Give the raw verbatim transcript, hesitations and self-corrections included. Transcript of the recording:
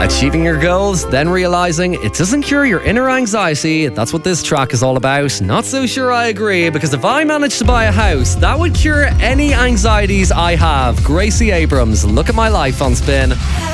Achieving your goals, then realizing it doesn't cure your inner anxiety. That's what this track is all about. Not so sure I agree, because if I managed to buy a house, that would cure any anxieties I have. Gracie Abrams, Look at My Life on Spin.